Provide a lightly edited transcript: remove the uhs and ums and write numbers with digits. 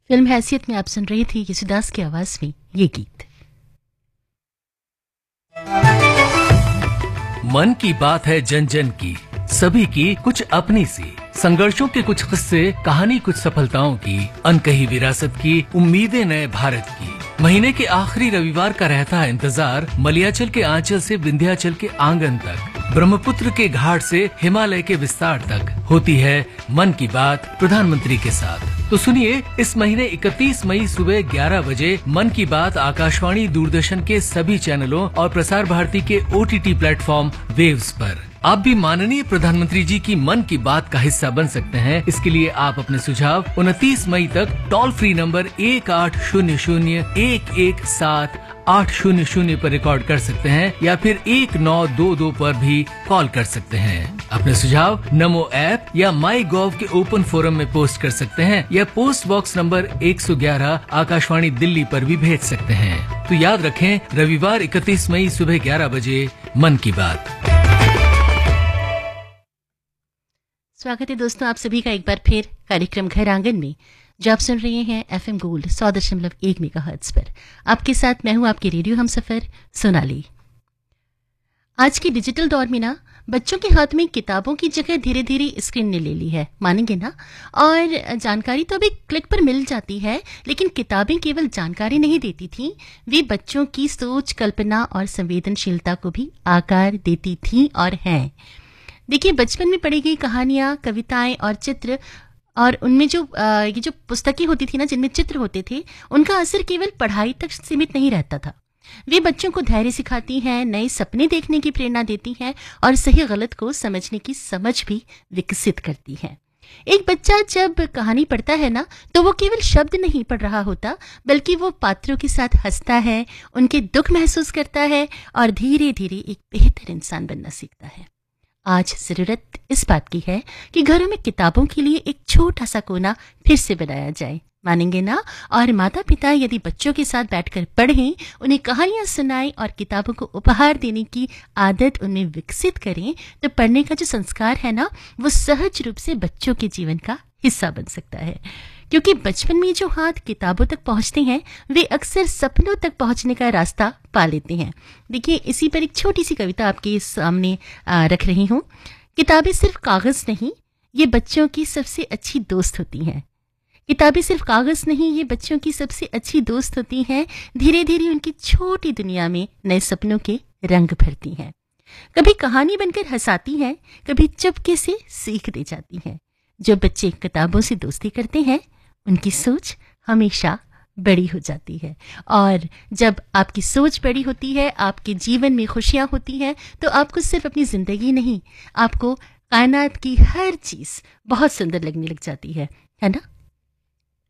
Film हैसियत में आप सुन रही थी येसुदास की आवाज में ये गीत। मन की बात है जन जन की, सभी की कुछ अपनी सी, संघर्षों के कुछ किस्से, कहानी कुछ सफलताओं की, अनकही विरासत की, उम्मीदें नए भारत की। महीने के आखिरी रविवार का रहता है इंतजार, मलयाचल के आंचल से विंध्याचल के आंगन तक, ब्रह्मपुत्र के घाट से हिमालय के विस्तार तक होती है मन की बात प्रधानमंत्री के साथ। तो सुनिए, इस महीने 31 मई सुबह 11 बजे मन की बात आकाशवाणी, दूरदर्शन के सभी चैनलों और प्रसार भारती के OTT प्लेटफॉर्म वेव्स पर। आप भी माननीय प्रधानमंत्री जी की मन की बात का हिस्सा बन सकते हैं। इसके लिए आप अपने सुझाव 29 मई तक टोल फ्री नंबर 1800-117-800 पर रिकॉर्ड कर सकते हैं या फिर 1922 पर भी कॉल कर सकते हैं। अपने सुझाव नमो ऐप या माई गॉव के ओपन फोरम में पोस्ट कर सकते हैं या post box number 111 Akashvani Delhi पर भी भेज सकते हैं। तो याद रखें, रविवार 31 मई सुबह 11 बजे मन की बात। स्वागत है दोस्तों आप सभी का एक बार फिर कार्यक्रम घर आंगन में, जो आप सुन रहे हैं FM गोल्ड 100.1 मेगाहर्ट्ज पर। आपके साथ मैं हूं आपकी रेडियो हमसफर सोनाली। आज के डिजिटल दौर में ना बच्चों के हाथ में किताबों की जगह धीरे धीरे स्क्रीन ने ले ली है, मानेंगे ना। और जानकारी तो अभी क्लिक पर मिल जाती है, लेकिन किताबें केवल जानकारी नहीं देती थी, वे बच्चों की सोच, कल्पना और संवेदनशीलता को भी आकार देती थी और हैं। देखिए, बचपन में पढ़ी गई कहानियां, कविताएं और चित्र, और उनमें जो ये जो पुस्तकें होती थी ना, जिनमें चित्र होते थे, उनका असर केवल पढ़ाई तक सीमित नहीं रहता था। वे बच्चों को धैर्य सिखाती हैं, नए सपने देखने की प्रेरणा देती हैं और सही गलत को समझने की समझ भी विकसित करती हैं। एक बच्चा जब कहानी पढ़ता है ना, तो वो केवल शब्द नहीं पढ़ रहा होता, बल्कि वो पात्रों के साथ हंसता है, उनके दुख महसूस करता है और धीरे धीरे एक बेहतर इंसान बनना सीखता है। आज जरूरत इस बात की है कि घरों में किताबों के लिए एक छोटा सा कोना फिर से बनाया जाए, मानेंगे ना। और माता पिता यदि बच्चों के साथ बैठकर पढ़ें, उन्हें कहानियां सुनाएं और किताबों को उपहार देने की आदत उनमें विकसित करें, तो पढ़ने का जो संस्कार है ना, वो सहज रूप से बच्चों के जीवन का हिस्सा बन सकता है। क्योंकि बचपन में जो हाथ किताबों तक पहुंचते हैं, वे अक्सर सपनों तक पहुंचने का रास्ता पा लेते हैं। देखिए, इसी पर एक छोटी सी कविता आपके सामने रख रही हूं। किताबें सिर्फ कागज नहीं, ये बच्चों की सबसे अच्छी दोस्त होती हैं। किताबें सिर्फ कागज नहीं, ये बच्चों की सबसे अच्छी दोस्त होती हैं। धीरे धीरे उनकी छोटी दुनिया में नए सपनों के रंग भरती हैं। कभी कहानी बनकर हंसाती हैं, कभी चुपके से सीख दे जाती हैं। जो बच्चे किताबों से दोस्ती करते हैं, उनकी सोच हमेशा बड़ी हो जाती है। और जब आपकी सोच बड़ी होती है, आपके जीवन में खुशियां होती हैं, तो आपको सिर्फ अपनी जिंदगी नहीं, आपको कायनात की हर चीज बहुत सुंदर लगने लग जाती है ना।